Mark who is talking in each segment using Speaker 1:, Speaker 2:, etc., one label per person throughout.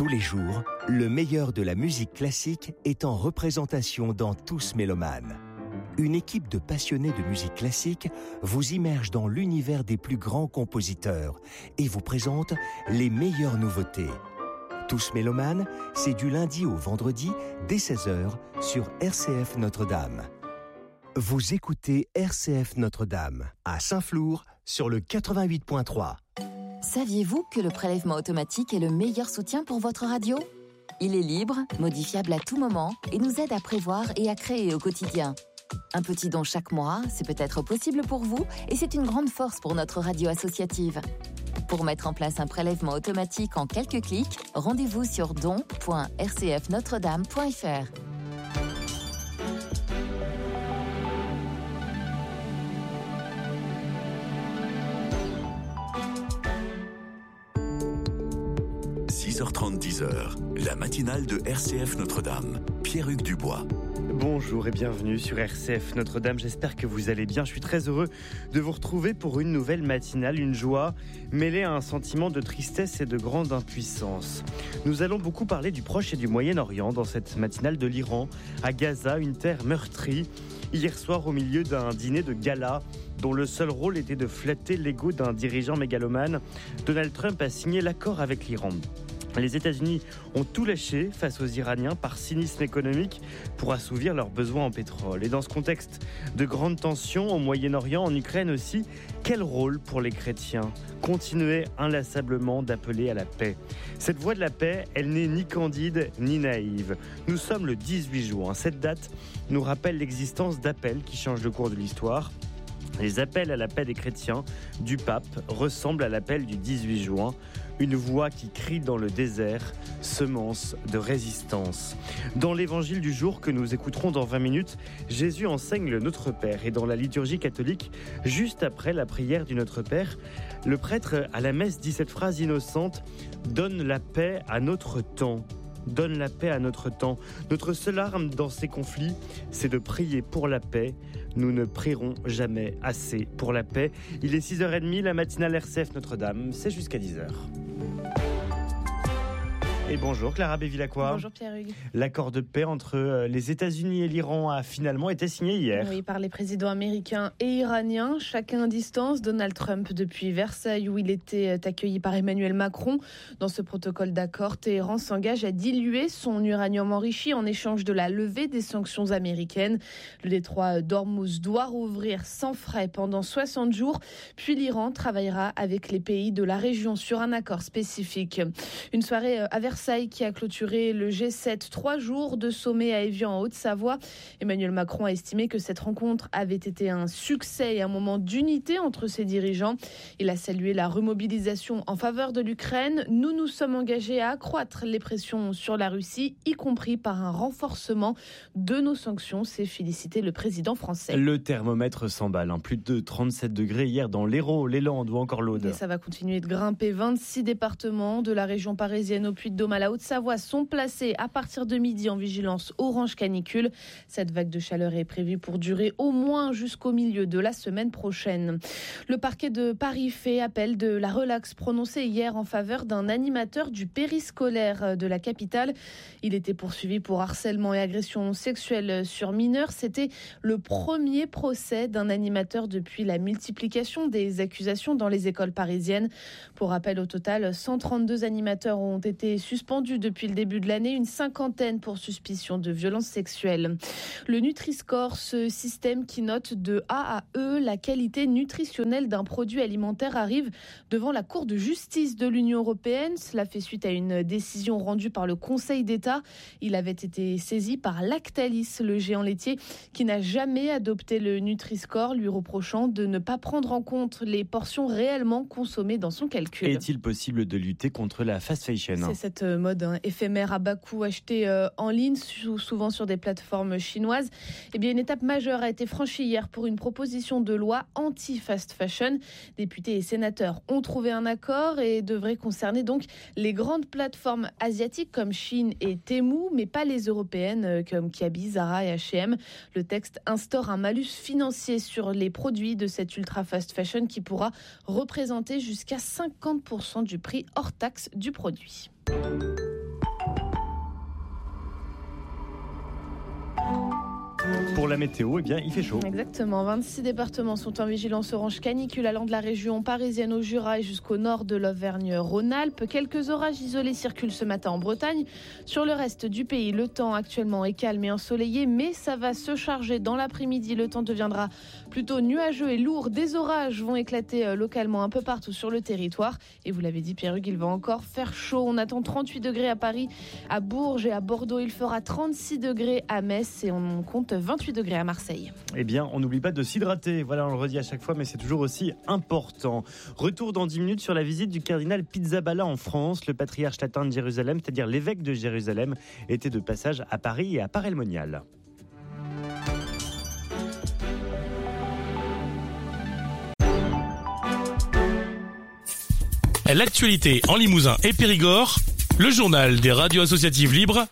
Speaker 1: Tous les jours, le meilleur de la musique classique est en représentation dans Tous Mélomanes. Une équipe de passionnés de musique classique vous immerge dans l'univers des plus grands compositeurs et vous présente les meilleures nouveautés. Tous Mélomanes, c'est du lundi au vendredi dès 16h sur RCF Notre-Dame. Vous écoutez RCF Notre-Dame à Saint-Flour sur le 88.3.
Speaker 2: Saviez-vous que le prélèvement automatique est le meilleur soutien pour votre radio ? Il est libre, modifiable à tout moment et nous aide à prévoir et à créer au quotidien. Un petit don chaque mois, c'est peut-être possible pour vous et c'est une grande force pour notre radio associative. Pour mettre en place un prélèvement automatique en quelques clics, rendez-vous sur don.rcfnotredame.fr.
Speaker 3: h 10h, la matinale de RCF Notre-Dame. Pierre-Hugues Dubois.
Speaker 4: Bonjour et bienvenue sur RCF Notre-Dame, j'espère que vous allez bien. Je suis très heureux de vous retrouver pour une nouvelle matinale, une joie mêlée à un sentiment de tristesse et de grande impuissance. Nous allons beaucoup parler du Proche et du Moyen-Orient dans cette matinale, de l'Iran à Gaza, une terre meurtrie. Hier soir, au milieu d'un dîner de gala dont le seul rôle était de flatter l'ego d'un dirigeant mégalomane, Donald Trump a signé l'accord avec l'Iran. Les États-Unis ont tout lâché face aux Iraniens par cynisme économique pour assouvir leurs besoins en pétrole. Et dans ce contexte de grande tension au Moyen-Orient, en Ukraine aussi, quel rôle pour les chrétiens ? Continuer inlassablement d'appeler à la paix. Cette voie de la paix, elle n'est ni candide ni naïve. Nous sommes le 18 juin. Cette date nous rappelle l'existence d'appels qui changent le cours de l'histoire. Les appels à la paix des chrétiens du pape ressemblent à l'appel du 18 juin. Une voix qui crie dans le désert, semence de résistance. Dans l'évangile du jour que nous écouterons dans 20 minutes, Jésus enseigne le Notre Père. Et dans la liturgie catholique, juste après la prière du Notre Père, le prêtre à la messe dit cette phrase innocente « Donne la paix à notre temps ». Donne la paix à notre temps. Notre seule arme dans ces conflits, c'est de prier pour la paix. Nous ne prierons jamais assez pour la paix. Il est 6h30, la matinale RCF Notre-Dame, c'est jusqu'à 10h. Et bonjour Clara Bévilacqua.
Speaker 5: Bonjour Pierre-Hugues.
Speaker 4: L'accord de paix entre les États-Unis et l'Iran a finalement été signé hier.
Speaker 5: Oui, par les présidents américains et iraniens, chacun à distance. Donald Trump depuis Versailles où il était accueilli par Emmanuel Macron. Dans ce protocole d'accord, Téhéran s'engage à diluer son uranium enrichi en échange de la levée des sanctions américaines. Le détroit d'Ormuz doit rouvrir sans frais pendant 60 jours. Puis l'Iran travaillera avec les pays de la région sur un accord spécifique. Une soirée à Versailles qui a clôturé le G7, 3 jours de sommet à Évian en Haute-Savoie. Emmanuel Macron a estimé que cette rencontre avait été un succès et un moment d'unité entre ses dirigeants. Il a salué la remobilisation en faveur de l'Ukraine. Nous nous sommes engagés à accroître les pressions sur la Russie, y compris par un renforcement de nos sanctions, s'est félicité le président français.
Speaker 4: Le thermomètre s'emballe, plus de 37 degrés hier dans l'Hérault, les Landes ou encore l'Aude.
Speaker 5: Et ça va continuer de grimper. 26 départements de la région parisienne au Puy-de-Dôme à la Haute-Savoie sont placés à partir de midi en vigilance orange canicule. Cette vague de chaleur est prévue pour durer au moins jusqu'au milieu de la semaine prochaine. Le parquet de Paris fait appel de la relaxe prononcée hier en faveur d'un animateur du périscolaire de la capitale. Il était poursuivi pour harcèlement et agression sexuelle sur mineurs. C'était le premier procès d'un animateur depuis la multiplication des accusations dans les écoles parisiennes. Pour rappel, au total, 132 animateurs ont été suspendus depuis le début de l'année, une cinquantaine pour suspicion de violences sexuelles. Le Nutri-Score, ce système qui note de A à E la qualité nutritionnelle d'un produit alimentaire, arrive devant la Cour de justice de l'Union européenne. Cela fait suite à une décision rendue par le Conseil d'État. Il avait été saisi par Lactalis, le géant laitier, qui n'a jamais adopté le Nutri-Score, lui reprochant de ne pas prendre en compte les portions réellement consommées dans son calcul.
Speaker 4: Est-il possible de lutter contre la fast fashion ?
Speaker 5: C'est cette mode éphémère à bas coût achetée en ligne, souvent sur des plateformes chinoises. Eh bien, une étape majeure a été franchie hier pour une proposition de loi anti-fast fashion. Députés et sénateurs ont trouvé un accord et devrait concerner donc les grandes plateformes asiatiques comme Shein et Temu, mais pas les européennes comme Kiabi, Zara et H&M. Le texte instaure un malus financier sur les produits de cette ultra fast fashion qui pourra représenter jusqu'à 50% du prix hors taxe du produit.
Speaker 4: pour la météo, eh bien, il fait chaud.
Speaker 5: Exactement. 26 départements sont en vigilance orange canicule allant de la région parisienne au Jura et jusqu'au nord de l'Auvergne-Rhône-Alpes. Quelques orages isolés circulent ce matin en Bretagne. Sur le reste du pays, le temps actuellement est calme et ensoleillé, mais ça va se charger dans l'après-midi. Le temps deviendra plutôt nuageux et lourd. Des orages vont éclater localement un peu partout sur le territoire. Et vous l'avez dit, Pierre-Hugues, il va encore faire chaud. On attend 38 degrés à Paris, à Bourges et à Bordeaux. Il fera 36 degrés à Metz et on compte 28 degrés à Marseille.
Speaker 4: Eh bien, on n'oublie pas de s'hydrater. Voilà, on le redit à chaque fois, mais c'est toujours aussi important. Retour dans 10 minutes sur la visite du cardinal Pizzaballa en France. Le patriarche latin de Jérusalem, c'est-à-dire l'évêque de Jérusalem, était de passage à Paris et à Paray-le-Monial.
Speaker 6: L'actualité en Limousin et Périgord, le journal des radios associatives libres.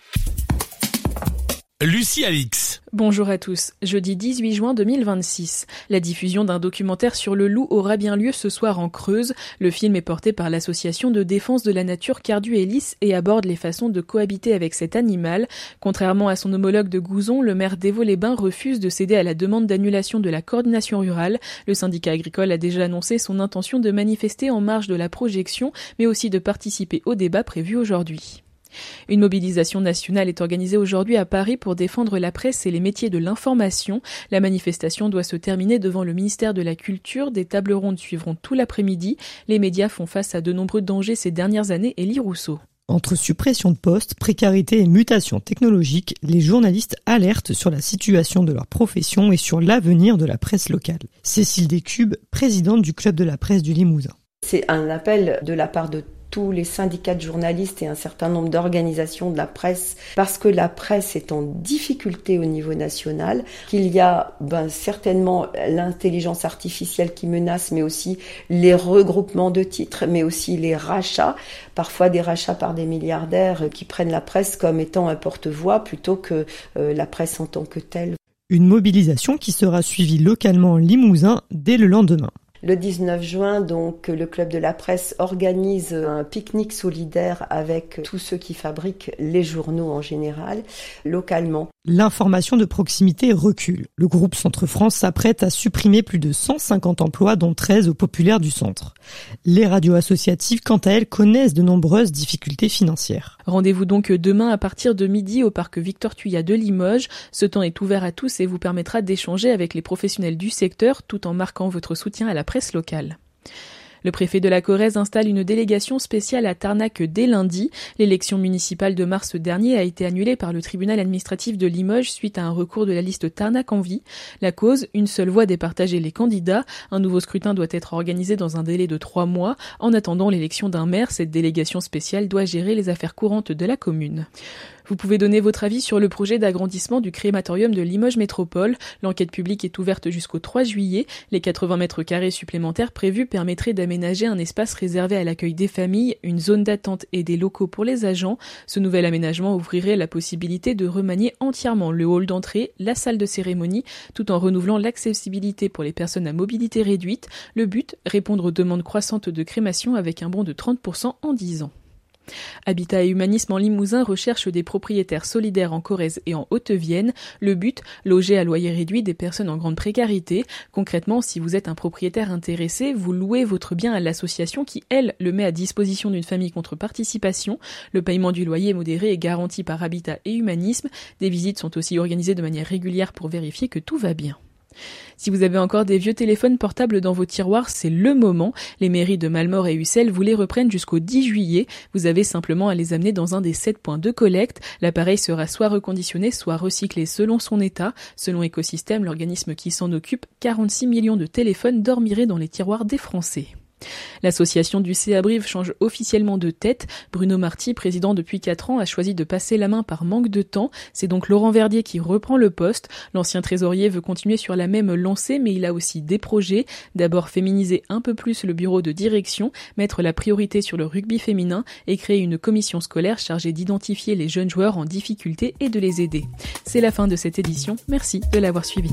Speaker 6: Lucie Alix.
Speaker 7: Bonjour à tous. Jeudi 18 juin 2026. La diffusion d'un documentaire sur le loup aura bien lieu ce soir en Creuse. Le film est porté par l'association de défense de la nature Cardu-Hélice et aborde les façons de cohabiter avec cet animal. Contrairement à son homologue de Gouzon, le maire d'Évaux-les-Bains refuse de céder à la demande d'annulation de la coordination rurale. Le syndicat agricole a déjà annoncé son intention de manifester en marge de la projection, mais aussi de participer au débat prévu aujourd'hui. Une mobilisation nationale est organisée aujourd'hui à Paris pour défendre la presse et les métiers de l'information. La manifestation doit se terminer devant le ministère de la Culture. Des tables rondes suivront tout l'après-midi. Les médias font face à de nombreux dangers ces dernières années. Élie Rousseau.
Speaker 8: Entre suppression de postes, précarité et mutations technologiques, les journalistes alertent sur la situation de leur profession et sur l'avenir de la presse locale. Cécile Descubes, présidente du Club de la presse du Limousin.
Speaker 9: C'est un appel de la part de tous les syndicats de journalistes et un certain nombre d'organisations de la presse, parce que la presse est en difficulté au niveau national, qu'il y a certainement l'intelligence artificielle qui menace, mais aussi les regroupements de titres, mais aussi les rachats, parfois des rachats par des milliardaires qui prennent la presse comme étant un porte-voix plutôt que la presse en tant que telle.
Speaker 8: Une mobilisation qui sera suivie localement en Limousin dès le lendemain.
Speaker 9: Le 19 juin, donc, le Club de la presse organise un pique-nique solidaire avec tous ceux qui fabriquent les journaux en général, localement.
Speaker 8: L'information de proximité recule. Le groupe Centre France s'apprête à supprimer plus de 150 emplois, dont 13 au populaire du centre. Les radios associatives, quant à elles, connaissent de nombreuses difficultés financières.
Speaker 7: Rendez-vous donc demain à partir de midi au parc Victor Tuyat de Limoges. Ce temps est ouvert à tous et vous permettra d'échanger avec les professionnels du secteur tout en marquant votre soutien à la presse locale. Le préfet de la Corrèze installe une délégation spéciale à Tarnac dès lundi. L'élection municipale de mars dernier a été annulée par le tribunal administratif de Limoges suite à un recours de la liste Tarnac en vie. La cause, une seule voix départageait les candidats. Un nouveau scrutin doit être organisé dans un délai de 3 mois. En attendant l'élection d'un maire, cette délégation spéciale doit gérer les affaires courantes de la commune. Vous pouvez donner votre avis sur le projet d'agrandissement du crématorium de Limoges Métropole. L'enquête publique est ouverte jusqu'au 3 juillet. Les 80 mètres carrés supplémentaires prévus permettraient d'aménager un espace réservé à l'accueil des familles, une zone d'attente et des locaux pour les agents. Ce nouvel aménagement ouvrirait la possibilité de remanier entièrement le hall d'entrée, la salle de cérémonie, tout en renouvelant l'accessibilité pour les personnes à mobilité réduite. Le but, répondre aux demandes croissantes de crémation avec un bond de 30% en 10 ans. Habitat et Humanisme en Limousin recherche des propriétaires solidaires en Corrèze et en Haute-Vienne. Le but, loger à loyer réduit des personnes en grande précarité. Concrètement, si vous êtes un propriétaire intéressé, vous louez votre bien à l'association qui, elle, le met à disposition d'une famille contre participation. Le paiement du loyer est modéré et garanti par Habitat et Humanisme. Des visites sont aussi organisées de manière régulière pour vérifier que tout va bien. Si vous avez encore des vieux téléphones portables dans vos tiroirs, c'est le moment. Les mairies de Malmort et Ussel vous les reprennent jusqu'au 10 juillet. Vous avez simplement à les amener dans un des 7 points de collecte. L'appareil sera soit reconditionné, soit recyclé selon son état. Selon Écosystème, l'organisme qui s'en occupe, 46 millions de téléphones dormiraient dans les tiroirs des Français. L'association du CA-Brive change officiellement de tête. Bruno Marty, président depuis 4 ans, a choisi de passer la main par manque de temps. C'est donc Laurent Verdier qui reprend le poste. L'ancien trésorier veut continuer sur la même lancée, mais il a aussi des projets. D'abord féminiser un peu plus le bureau de direction, mettre la priorité sur le rugby féminin et créer une commission scolaire chargée d'identifier les jeunes joueurs en difficulté et de les aider. C'est la fin de cette édition. Merci de l'avoir suivi.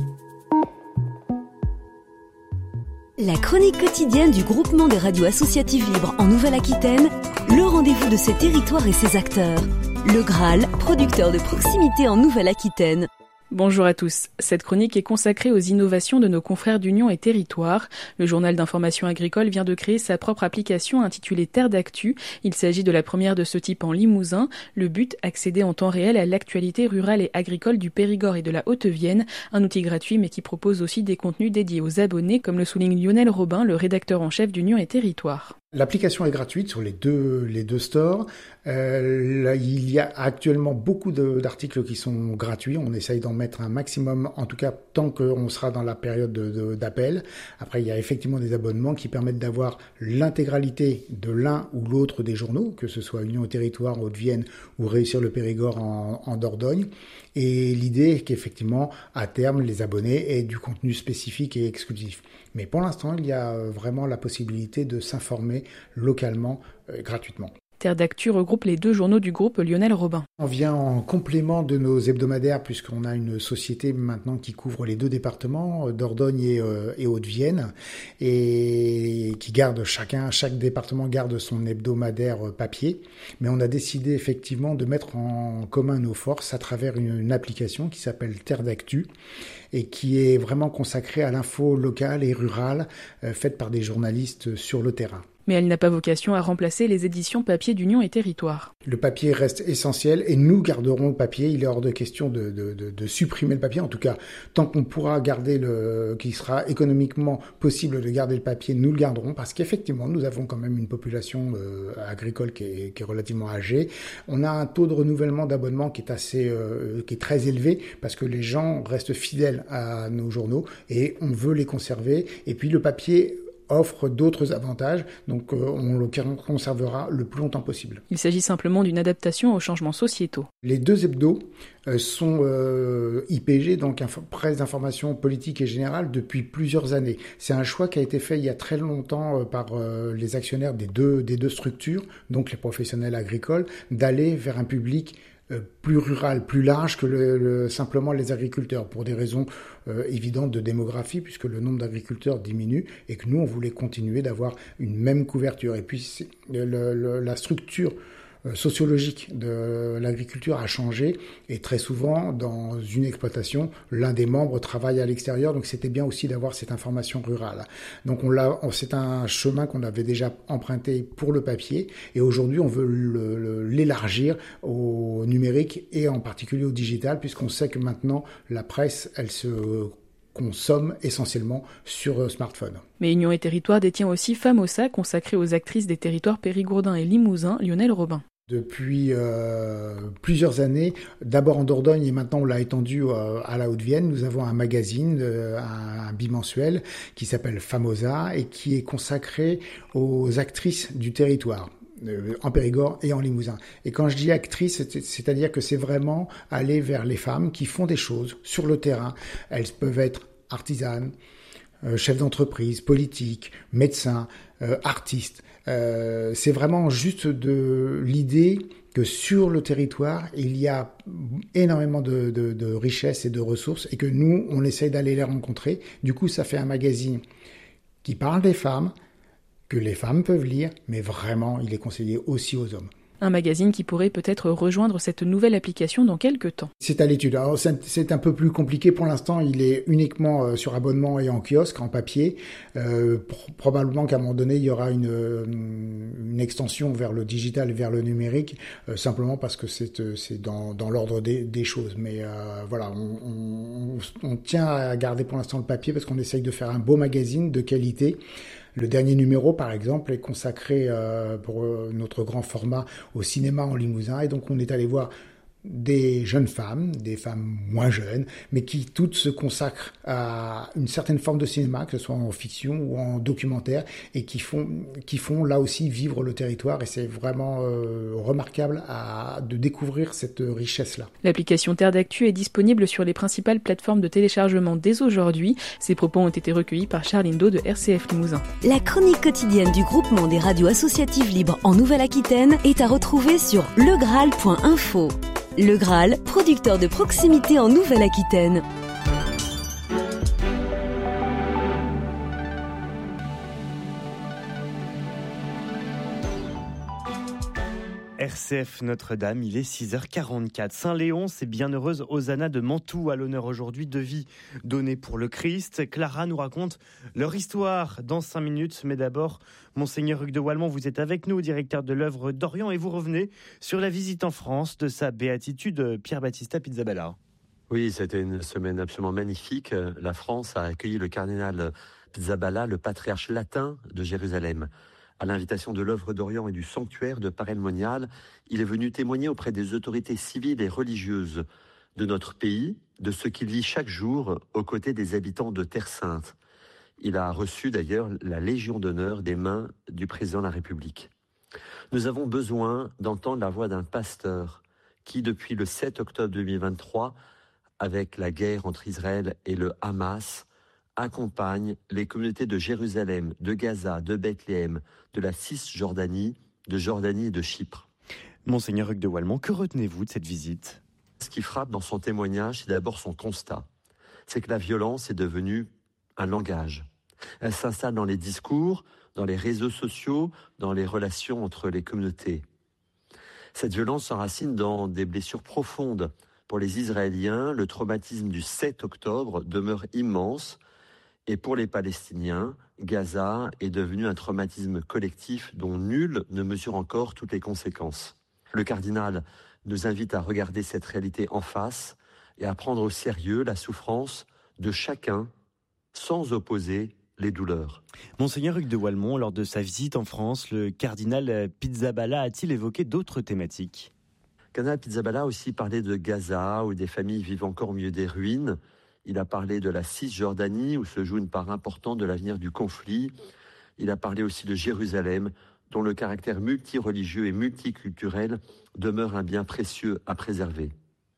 Speaker 10: La chronique quotidienne du groupement des radios associatives libres en Nouvelle-Aquitaine, le rendez-vous de ses territoires et ses acteurs. Le Graal, producteur de proximité en Nouvelle-Aquitaine.
Speaker 7: Bonjour à tous. Cette chronique est consacrée aux innovations de nos confrères d'Union et Territoires. Le journal d'information agricole vient de créer sa propre application intitulée Terre d'Actu. Il s'agit de la première de ce type en Limousin. Le but, accéder en temps réel à l'actualité rurale et agricole du Périgord et de la Haute-Vienne. Un outil gratuit mais qui propose aussi des contenus dédiés aux abonnés, comme le souligne Lionel Robin, le rédacteur en chef d'Union et Territoires.
Speaker 11: L'application est gratuite sur les deux stores. Là, il y a actuellement beaucoup d'articles qui sont gratuits. On essaye d'en mettre un maximum, en tout cas tant qu'on sera dans la période d'appel. Après, il y a effectivement des abonnements qui permettent d'avoir l'intégralité de l'un ou l'autre des journaux, que ce soit Union et Territoire, Haute-Vienne ou Réussir le Périgord en Dordogne. Et l'idée est qu'effectivement, à terme, les abonnés aient du contenu spécifique et exclusif. Mais pour l'instant, il y a vraiment la possibilité de s'informer localement gratuitement.
Speaker 7: Terre d'Actu regroupe les 2 journaux du groupe Lionel Robin.
Speaker 11: On vient en complément de nos hebdomadaires puisqu'on a une société maintenant qui couvre les 2 départements, Dordogne et Haute-Vienne, et qui garde chaque département garde son hebdomadaire papier. Mais on a décidé effectivement de mettre en commun nos forces à travers une application qui s'appelle Terre d'Actu et qui est vraiment consacrée à l'info locale et rurale faite par des journalistes sur le terrain.
Speaker 7: Mais elle n'a pas vocation à remplacer les éditions papier d'Union et Territoire.
Speaker 11: Le papier reste essentiel et nous garderons le papier. Il est hors de question de supprimer le papier. En tout cas, tant qu'on pourra garder qu'il sera économiquement possible de garder le papier, nous le garderons parce qu'effectivement, nous avons quand même une population agricole qui est relativement âgée. On a un taux de renouvellement d'abonnement qui est très élevé parce que les gens restent fidèles à nos journaux et on veut les conserver. Et puis le papier offre d'autres avantages, donc on le conservera le plus longtemps possible.
Speaker 7: Il s'agit simplement d'une adaptation aux changements sociétaux.
Speaker 11: Les 2 hebdos sont IPG, donc presse d'information politique et générale, depuis plusieurs années. C'est un choix qui a été fait il y a très longtemps par les actionnaires des deux structures, donc les professionnels agricoles, d'aller vers un public plus rural, plus large que simplement les agriculteurs, pour des raisons évidentes de démographie, puisque le nombre d'agriculteurs diminue, et que nous, on voulait continuer d'avoir une même couverture. Et puis, la structure sociologique de l'agriculture a changé, et très souvent, dans une exploitation, l'un des membres travaille à l'extérieur, donc c'était bien aussi d'avoir cette information rurale. Donc c'est un chemin qu'on avait déjà emprunté pour le papier, et aujourd'hui on veut l'élargir au numérique et en particulier au digital, puisqu'on sait que maintenant la presse, elle se consomme essentiellement sur smartphone.
Speaker 7: Mais Union et Territoire détient aussi Famosa, consacrée aux actrices des territoires périgourdins et limousin, Lionel Robin.
Speaker 11: Depuis plusieurs années, d'abord en Dordogne et maintenant on l'a étendu à la Haute-Vienne, nous avons un magazine, un bimensuel qui s'appelle Famosa et qui est consacré aux actrices du territoire, en Périgord et en Limousin. Et quand je dis actrice, c'est-à-dire que c'est vraiment aller vers les femmes qui font des choses sur le terrain. Elles peuvent être artisanes, chefs d'entreprise, politiques, médecins, artistes. C'est vraiment juste de l'idée que sur le territoire, il y a énormément de richesses et de ressources et que nous, on essaye d'aller les rencontrer. Du coup, ça fait un magazine qui parle des femmes, que les femmes peuvent lire, mais vraiment, il est conseillé aussi aux hommes.
Speaker 7: Un magazine qui pourrait peut-être rejoindre cette nouvelle application dans quelques temps.
Speaker 11: C'est à l'étude. Alors, c'est un peu plus compliqué pour l'instant. Il est uniquement sur abonnement et en kiosque, en papier. Probablement qu'à un moment donné, il y aura une extension vers le digital, vers le numérique, simplement parce que c'est dans l'ordre des choses. Mais voilà, on tient à garder pour l'instant le papier parce qu'on essaye de faire un beau magazine de qualité. Le dernier numéro, par exemple, est consacré pour notre grand format au cinéma en Limousin. Et donc, on est allé voir des jeunes femmes, des femmes moins jeunes, mais qui toutes se consacrent à une certaine forme de cinéma, que ce soit en fiction ou en documentaire, et qui font là aussi vivre le territoire. Et c'est vraiment remarquable de découvrir cette richesse-là.
Speaker 7: L'application Terre d'Actu est disponible sur les principales plateformes de téléchargement dès aujourd'hui. Ces propos ont été recueillis par Charline Do de RCF Limousin.
Speaker 10: La chronique quotidienne du groupement des radios associatives libres en Nouvelle-Aquitaine est à retrouver sur legraal.info. Le Graal, producteur de proximité en Nouvelle-Aquitaine.
Speaker 4: RCF Notre-Dame, il est 6h44. Saint-Léonce et bienheureuse Hosanna de Mantoue à l'honneur aujourd'hui, 2 vies données pour le Christ. Clara nous raconte leur histoire dans 5 minutes. Mais d'abord, Monseigneur Hugues de Wallemont, vous êtes avec nous, directeur de l'œuvre d'Orient, et vous revenez sur la visite en France de sa béatitude Pier Battista Pizzaballa.
Speaker 12: Oui, c'était une semaine absolument magnifique. La France a accueilli le cardinal Pizzaballa, le patriarche latin de Jérusalem. À l'invitation de l'œuvre d'Orient et du sanctuaire de Paray-le-Monial, il est venu témoigner auprès des autorités civiles et religieuses de notre pays, de ce qu'il vit chaque jour aux côtés des habitants de Terre Sainte. Il a reçu d'ailleurs la Légion d'honneur des mains du président de la République. Nous avons besoin d'entendre la voix d'un pasteur qui, depuis le 7 octobre 2023, avec la guerre entre Israël et le Hamas, accompagne les communautés de Jérusalem, de Gaza, de Bethléem, de la Cisjordanie, de Jordanie et de Chypre.
Speaker 4: Monseigneur Hugues de Wallemont, que retenez-vous de cette visite ?
Speaker 12: Ce qui frappe dans son témoignage, c'est d'abord son constat. C'est que la violence est devenue un langage. Elle s'installe dans les discours, dans les réseaux sociaux, dans les relations entre les communautés. Cette violence s'enracine dans des blessures profondes. Pour les Israéliens, le traumatisme du 7 octobre demeure immense. Et pour les Palestiniens, Gaza est devenu un traumatisme collectif dont nul ne mesure encore toutes les conséquences. Le cardinal nous invite à regarder cette réalité en face et à prendre au sérieux la souffrance de chacun sans opposer les douleurs.
Speaker 4: Monseigneur Hugues de Wallemont, lors de sa visite en France, le cardinal Pizzaballa a-t-il évoqué d'autres thématiques ?
Speaker 12: Le cardinal Pizzaballa a aussi parlé de Gaza, où des familles vivent encore au milieu des ruines. Il a parlé de la Cisjordanie, où se joue une part importante de l'avenir du conflit. Il a parlé aussi de Jérusalem, dont le caractère multireligieux et multiculturel demeure un bien précieux à préserver.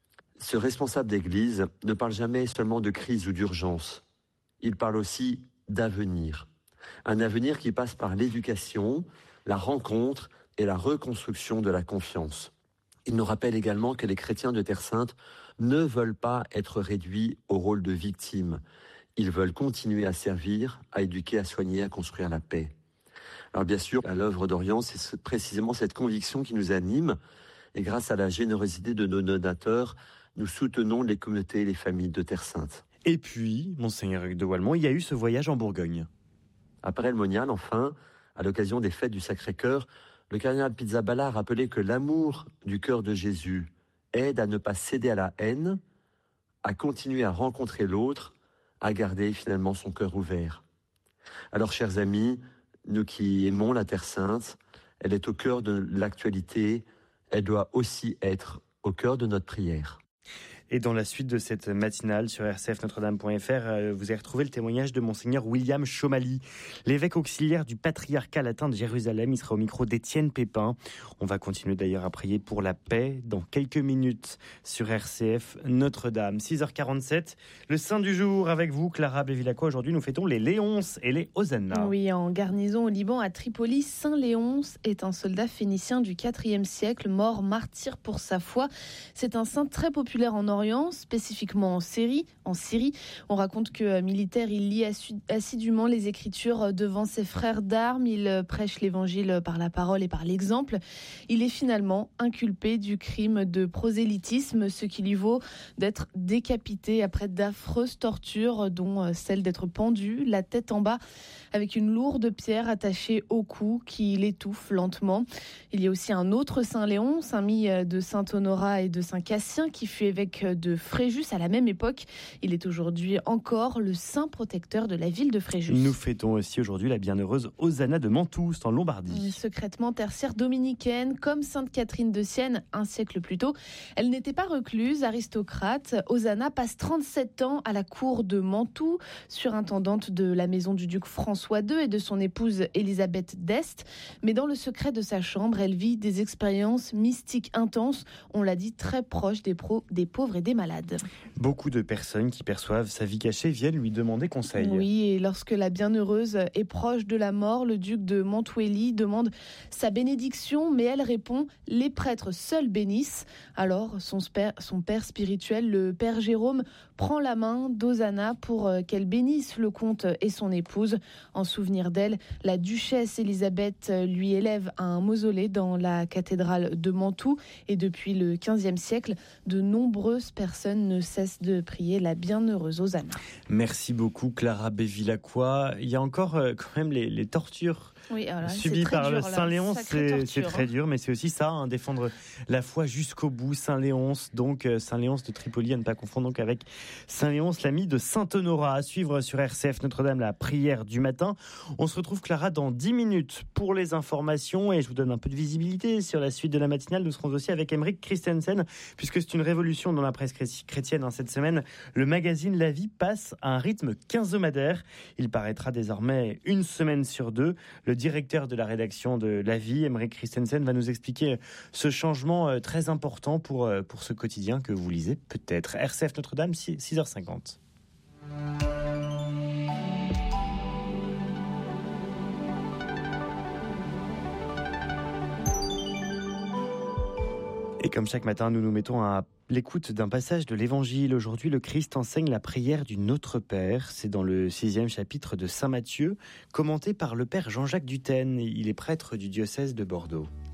Speaker 12: Ce responsable d'église ne parle jamais seulement de crise ou d'urgence. Il parle aussi d'avenir. Un avenir qui passe par l'éducation, la rencontre et la reconstruction de la confiance. Il nous rappelle également que les chrétiens de Terre Sainte ne veulent pas être réduits au rôle de victimes. Ils veulent continuer à servir, à éduquer, à soigner, à construire la paix. Alors bien sûr, à l'œuvre d'Orient, c'est précisément cette conviction qui nous anime. Et grâce à la générosité de nos donateurs, nous soutenons les communautés et les familles de Terre Sainte.
Speaker 4: Et puis, Monseigneur Hugues de Wallemont, il y a eu ce voyage en Bourgogne.
Speaker 12: À Paray-le-Monial, enfin, à l'occasion des fêtes du Sacré-Cœur, le cardinal Pizzaballa a rappelé que l'amour du cœur de Jésus aide à ne pas céder à la haine, à continuer à rencontrer l'autre, à garder finalement son cœur ouvert. Alors, chers amis, nous qui aimons la Terre Sainte, elle est au cœur de l'actualité, elle doit aussi être au cœur de notre prière.
Speaker 4: Et dans la suite de cette matinale sur rcfnotredame.fr, vous avez retrouvé le témoignage de Monseigneur William Chomali, l'évêque auxiliaire du patriarcat latin de Jérusalem. Il sera au micro d'Étienne Pépin. On va continuer d'ailleurs à prier pour la paix dans quelques minutes sur RCF Notre-Dame. 6h47, le saint du jour avec vous, Clara Bevilacqua. Aujourd'hui, nous fêtons les Léonces et les Hosanna.
Speaker 5: Oui, en garnison au Liban, à Tripoli, Saint Léonce est un soldat phénicien du IVe siècle, mort martyr pour sa foi. C'est un saint très populaire en Orient, spécifiquement en Syrie. On raconte que militaire, il lit assidûment les Écritures devant ses frères d'armes. Il prêche l'Évangile par la parole et par l'exemple. Il est finalement inculpé du crime de prosélytisme, ce qui lui vaut d'être décapité après d'affreuses tortures, dont celle d'être pendu, la tête en bas, avec une lourde pierre attachée au cou qui l'étouffe lentement. Il y a aussi un autre Saint Léon, ami de Saint Honorat et de Saint Cassien, qui fut évêque de Fréjus à la même époque. Il est aujourd'hui encore le saint protecteur de la ville de Fréjus.
Speaker 4: Nous fêtons aussi aujourd'hui la bienheureuse Hosanna de Mantoue, en Lombardie.
Speaker 5: Secrètement tertiaire dominicaine, comme Sainte Catherine de Sienne un siècle plus tôt. Elle n'était pas recluse, aristocrate. Hosanna passe 37 ans à la cour de Mantoue, surintendante de la maison du duc François II et de son épouse Élisabeth d'Este. Mais dans le secret de sa chambre, elle vit des expériences mystiques intenses, on l'a dit, très proches des pauvres et des malades.
Speaker 4: Beaucoup de personnes qui perçoivent sa vie cachée viennent lui demander conseil.
Speaker 5: Oui, et lorsque la bienheureuse est proche de la mort, le duc de Mantuelli demande sa bénédiction, mais elle répond « Les prêtres seuls bénissent ». Alors, son père spirituel, le père Jérôme, prend la main d'Osanna pour qu'elle bénisse le comte et son épouse. En souvenir d'elle, la duchesse Élisabeth lui élève un mausolée dans la cathédrale de Mantoue. Et depuis le XVe siècle, de nombreuses personnes ne cessent de prier la bienheureuse Osanna.
Speaker 4: Merci beaucoup Clara Bévilacqua. Il y a encore quand même les tortures subies par le Saint-Léonce. C'est très dur, mais c'est aussi ça, défendre la foi jusqu'au bout. Saint-Léonce, donc Saint-Léonce de Tripoli, à ne pas confondre donc avec Saint-Léonce, l'ami de Saint-Honorat. À suivre sur RCF Notre-Dame, la prière du matin. On se retrouve, Clara, dans 10 minutes pour les informations, et je vous donne un peu de visibilité sur la suite de la matinale. Nous serons aussi avec Henrik Christensen, puisque c'est une révolution dans la presse chrétienne cette semaine. Le magazine La Vie passe à un rythme quinzomadaire. Il paraîtra désormais une semaine sur 2. Le directeur de la rédaction de La Vie, Henrik Christensen, va nous expliquer ce changement très important pour ce quotidien que vous lisez peut-être. RCF Notre-Dame, 6h50. Et comme chaque matin, nous nous mettons à l'écoute d'un passage de l'Évangile. Aujourd'hui, le Christ enseigne la prière du Notre Père. C'est dans le 6e chapitre de Saint Matthieu, commenté par le Père Jean-Jacques Dutène. Il est prêtre du diocèse de Bordeaux.